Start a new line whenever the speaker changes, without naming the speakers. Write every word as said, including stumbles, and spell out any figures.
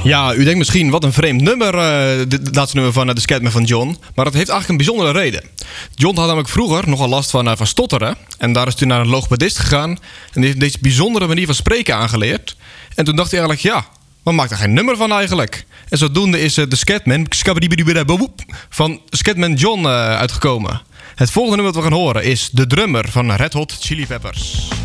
Ja, u denkt misschien, wat een vreemd nummer, uh, dit laatste nummer van uh, de Scatman van John. Maar dat heeft eigenlijk een bijzondere reden. John had namelijk vroeger nogal last van, uh, van stotteren. En daar is toen naar een logopedist gegaan. En die heeft deze bijzondere manier van spreken aangeleerd. En toen dacht hij eigenlijk, ja, wat maakt er geen nummer van eigenlijk? En zodoende is uh, de Scatman van Scatman John uh, uitgekomen. Het volgende nummer dat we gaan horen is de drummer van Red Hot Chili Peppers.